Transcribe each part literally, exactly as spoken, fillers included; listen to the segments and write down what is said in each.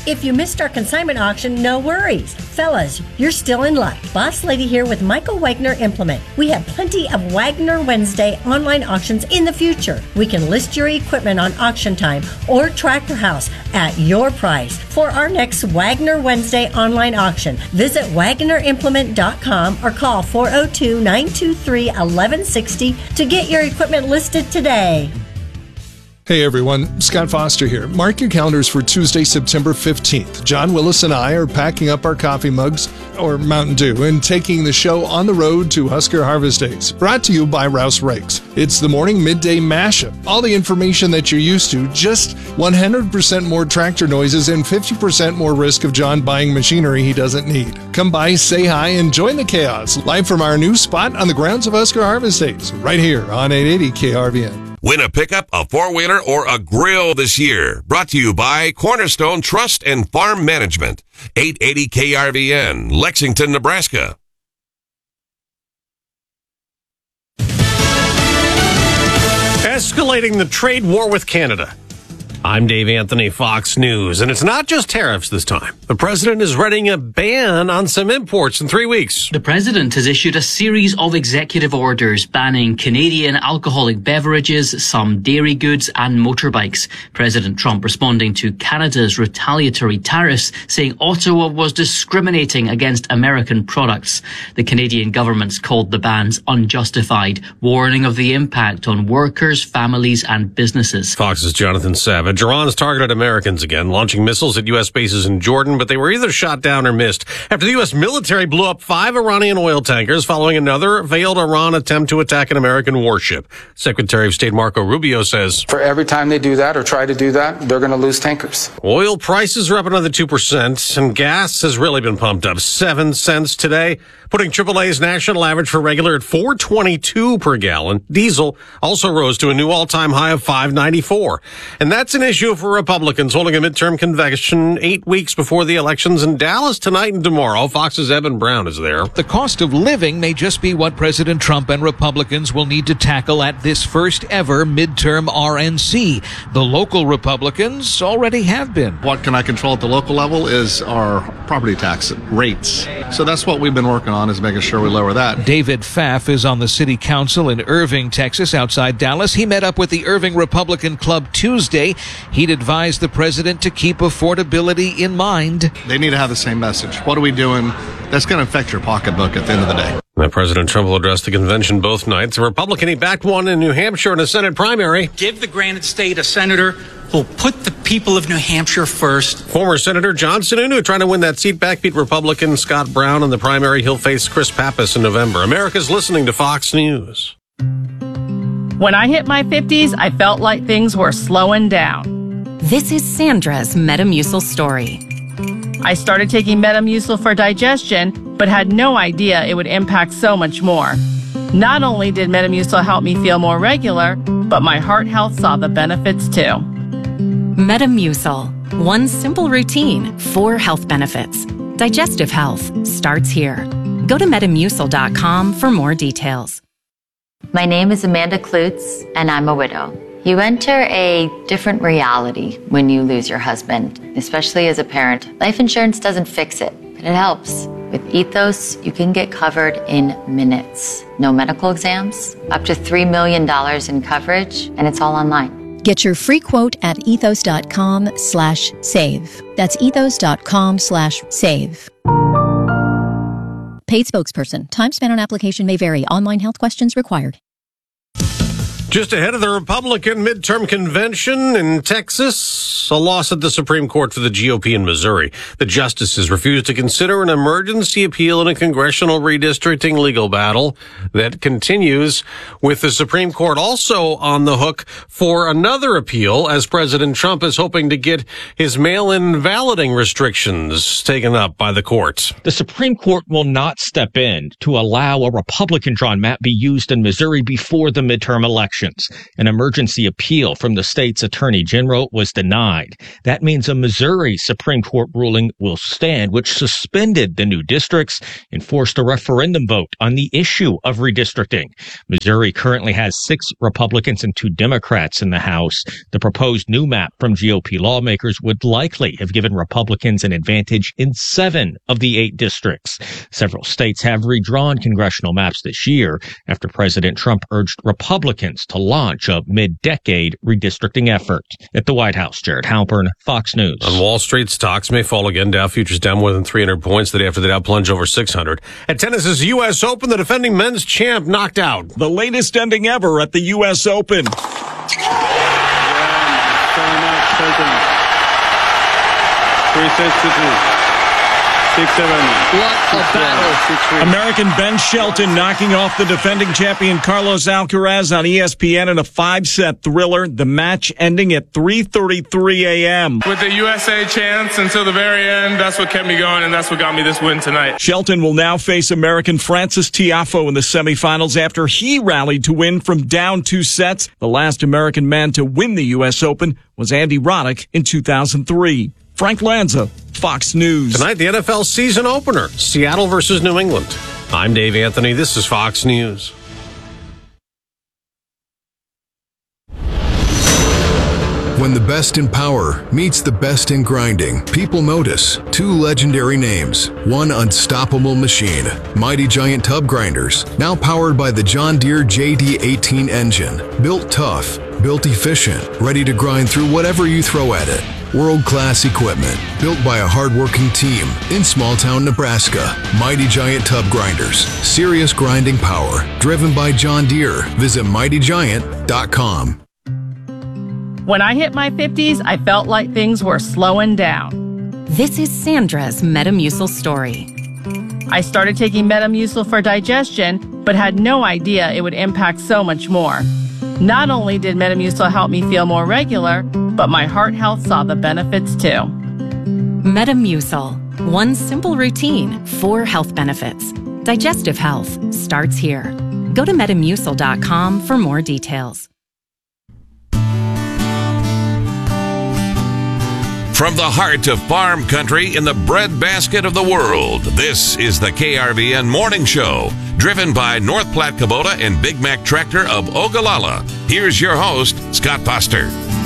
If you missed our consignment auction, no worries. Fellas, you're still in luck. Boss Lady here with Michael Wagner Implement. We have plenty of Wagner Wednesday online auctions in the future. We can list your equipment on Auction Time or Tractor House at your price. For our next Wagner Wednesday online auction, visit wagner implement dot com or call four oh two, nine two three, one one six oh to get your equipment listed today. Hey everyone, Scott Foster here. Mark your calendars for Tuesday, September fifteenth. John Willis and I are packing up our coffee mugs, or Mountain Dew, and taking the show on the road to Husker Harvest Days, brought to you by Rouse Rakes. It's the morning midday mashup. All the information that you're used to, just one hundred percent more tractor noises and fifty percent more risk of John buying machinery he doesn't need. Come by, say hi, and join the chaos. Live from our new spot on the grounds of Husker Harvest Days, right here on eight eighty K R V N. Win a pickup, a four-wheeler, or a grill this year. Brought to you by Cornerstone Trust and Farm Management. eight eighty K R V N, Lexington, Nebraska. Escalating the trade war with Canada. I'm Dave Anthony, Fox News, and it's not just tariffs this time. The president is writing a ban on some imports in three weeks. The president has issued a series of executive orders banning Canadian alcoholic beverages, some dairy goods, and motorbikes. President Trump responding to Canada's retaliatory tariffs, saying Ottawa was discriminating against American products. The Canadian government's called the bans unjustified, warning of the impact on workers, families, and businesses. Fox's Jonathan Savage. Iran's targeted Americans again, launching missiles at U S bases in Jordan, but they were either shot down or missed after the U S military blew up five Iranian oil tankers following another failed Iran attempt to attack an American warship. Secretary of State Marco Rubio says, for every time they do that or try to do that, they're going to lose tankers. Oil prices are up another two percent, and gas has really been pumped up seven cents today, putting triple A's national average for regular at four twenty-two per gallon. Diesel also rose to a new all-time high of five ninety-four. And that's an issue for Republicans holding a midterm convention eight weeks before the elections in Dallas tonight and tomorrow. Fox's Evan Brown is there. The cost of living may just be what President Trump and Republicans will need to tackle at this first ever midterm R N C. The local Republicans already have been. What can I control at the local level is our property tax rates. So that's what we've been working on, is making sure we lower that. David Pfaff is on the city council in Irving, Texas, outside Dallas. He met up with the Irving Republican Club Tuesday. He'd advised the president to keep affordability in mind. They need to have the same message. What are we doing that's going to affect your pocketbook at the end of the day? Now, President Trump will address the convention both nights. A Republican, he backed one in New Hampshire in a Senate primary. Give the granted state a senator who'll put the people of New Hampshire first. Former Senator John Sununu trying to win that seat back, beat Republican Scott Brown in the primary. He'll face Chris Pappas in November. America's listening to Fox News. When I hit my fifties, I felt like things were slowing down. This is Sandra's Metamucil story. I started taking Metamucil for digestion, but had no idea it would impact so much more. Not only did Metamucil help me feel more regular, but my heart health saw the benefits too. Metamucil. One simple routine, four health benefits. Digestive health starts here. Go to metamucil dot com for more details. My name is Amanda Klutz, and I'm a widow. You enter a different reality when you lose your husband, especially as a parent. Life insurance doesn't fix it, but it helps. With Ethos, you can get covered in minutes. No medical exams, up to three million dollars in coverage, and it's all online. Get your free quote at ethos dot com slash save. That's ethos dot com slash save. Paid spokesperson. Time spent on application may vary. Online health questions required. Just ahead of the Republican midterm convention in Texas, a loss at the Supreme Court for the G O P in Missouri. The justices refused to consider an emergency appeal in a congressional redistricting legal battle that continues, with the Supreme Court also on the hook for another appeal as President Trump is hoping to get his mail-in balloting restrictions taken up by the court. The Supreme Court will not step in to allow a Republican-drawn map be used in Missouri before the midterm election. options. An emergency appeal from the state's attorney general was denied. That means a Missouri Supreme Court ruling will stand, which suspended the new districts and forced a referendum vote on the issue of redistricting. Missouri currently has six Republicans and two Democrats in the House. The proposed new map from G O P lawmakers would likely have given Republicans an advantage in seven of the eight districts. Several states have redrawn congressional maps this year after President Trump urged Republicans to launch a mid-decade redistricting effort. At the White House, Jared Halpern, Fox News. On Wall Street, stocks may fall again. Dow futures down more than three hundred points the day after the Dow plunge over six hundred. At tennis's U S Open, the defending men's champ knocked out. The latest ending ever at the U S Open. Three sets to two. Six, seven. What a battle. American Ben Shelton knocking off the defending champion Carlos Alcaraz on E S P N in a five-set thriller. The match ending at three thirty-three a.m. With the U S A chance until the very end, that's what kept me going, and that's what got me this win tonight. Shelton will now face American Francis Tiafoe in the semifinals after he rallied to win from down two sets. The last American man to win the U S Open was Andy Roddick in two thousand three. Frank Lanza, Fox News. Tonight, the N F L season opener, Seattle versus New England. I'm Dave Anthony. This is Fox News. When the best in power meets the best in grinding, people notice two legendary names, one unstoppable machine, Mighty Giant Tub Grinders, now powered by the John Deere J D eighteen engine, built tough, built efficient, ready to grind through whatever you throw at it. World-class equipment, built by a hard-working team in small-town Nebraska. Mighty Giant Tub Grinders, serious grinding power, driven by John Deere. Visit mighty giant dot com. When I hit my fifties, I felt like things were slowing down. This is Sandra's Metamucil story. I started taking Metamucil for digestion, but had no idea it would impact so much more. Not only did Metamucil help me feel more regular, but my heart health saw the benefits too. Metamucil. One simple routine, four health benefits. Digestive health starts here. Go to metamucil dot com for more details. From the heart of farm country in the breadbasket of the world, this is the K R V N Morning Show, driven by North Platte Kubota and Big Mac Tractor of Ogallala. Here's your host, Scott Foster.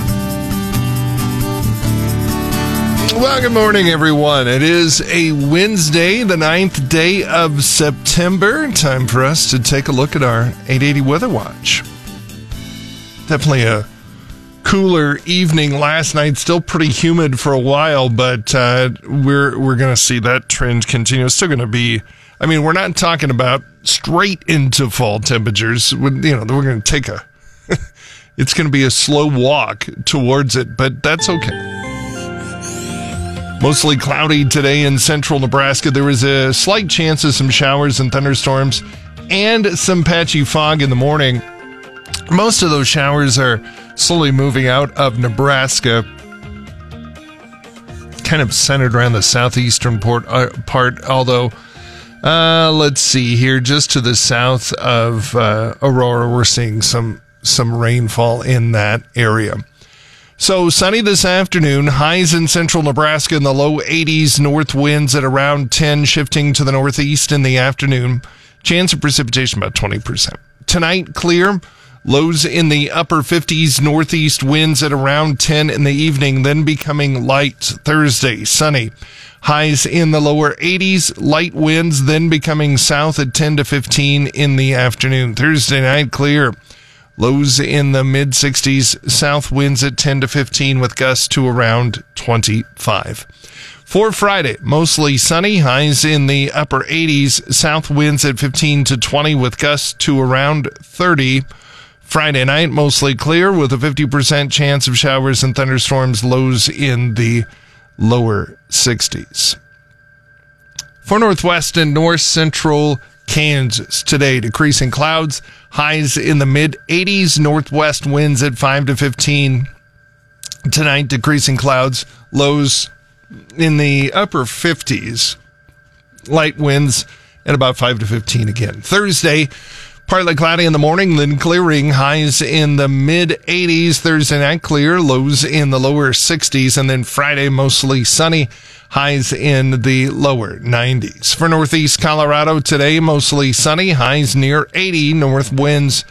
Well, good morning, everyone. It is a Wednesday, the ninth day of September. Time for us to take a look at our eight eighty Weather Watch. Definitely a cooler evening last night. Still pretty humid for a while, but uh, we're we're going to see that trend continue. It's still going to be, I mean, we're not talking about straight into fall temperatures. You know, we're going to take a, it's going to be a slow walk towards it, but that's okay. Mostly cloudy today in central Nebraska. There is a slight chance of some showers and thunderstorms and some patchy fog in the morning. Most of those showers are slowly moving out of Nebraska, kind of centered around the southeastern port, uh, part, although, uh, let's see here, just to the south of uh, Aurora, we're seeing some, some rainfall in that area. So sunny this afternoon, highs in central Nebraska in the low eighties, north winds at around ten, shifting to the northeast in the afternoon. Chance of precipitation about twenty percent. Tonight, clear. Lows in the upper fifties, northeast winds at around ten in the evening, then becoming light. Thursday, sunny. Highs in the lower eighties, light winds, then becoming south at ten to fifteen in the afternoon. Thursday night, clear. Lows in the mid sixties, south winds at ten to fifteen with gusts to around twenty-five. For Friday, mostly sunny, highs in the upper eighties, south winds at fifteen to twenty with gusts to around thirty. Friday night, mostly clear with a fifty percent chance of showers and thunderstorms, lows in the lower sixties. For northwest and north central Kansas today, decreasing clouds, highs in the mid eighties, northwest winds at five to fifteen. Tonight, decreasing clouds, lows in the upper fifties, light winds at about five to fifteen again. Thursday, Partly cloudy in the morning, then clearing. Highs in the mid eighties. Thursday night clear, lows in the lower sixties. And then Friday mostly sunny. Highs in the lower nineties. For northeast Colorado today, mostly sunny. Highs near eighty. North winds